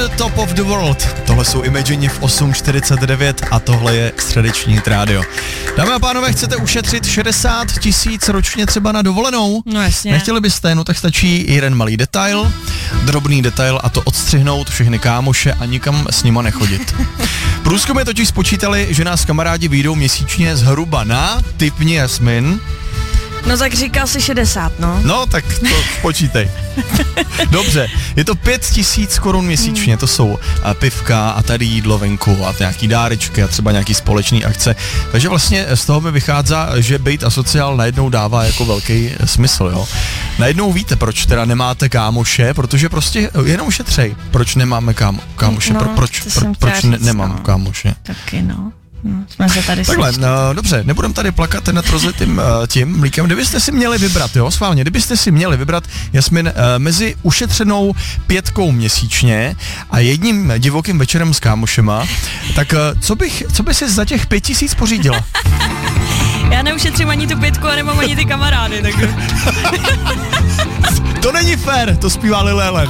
the top of the world. Tohle jsou Imagine v 8:49 a tohle je středeční Hit Radio. Dámy a pánové, chcete ušetřit 60 000 ročně třeba na dovolenou? No jasně. Nechtěli byste, no tak stačí jeden malý detail, drobný detail, a to odstřihnout všechny kámoše a nikam s nima nechodit. Průzkumy totiž spočítali, že nás kamarádi vyjdou měsíčně zhruba na, tipni Jasmin. No tak říkal si 60, no. No, tak to počítej. Dobře, je to 5 000 korun měsíčně, to jsou pivka a tady jídlo venku a nějaký dárečky a třeba nějaký společný akce. Takže vlastně z toho mi vychází, že bejt asociál najednou dává jako velký smysl, jo. Najednou víte, proč teda nemáte kámoše, protože prostě jenom šetřej. Proč nemáme kámoše? No, proč nemám kámoše? Taky no. Jsme se tady takhle, dobře, nebudem tady plakat nad rozlitým tím mlíkem. Kdybyste si měli vybrat, jo, schválně, kdybyste si měli vybrat, Jasmin, mezi ušetřenou 5 měsíčně a jedním divokým večerem s kámošema, tak co by si za těch 5 000 pořídila? Já neušetřím ani tu 5 a nemám ani ty kamarády, takže... To není fér, to zpívá Lily Allen.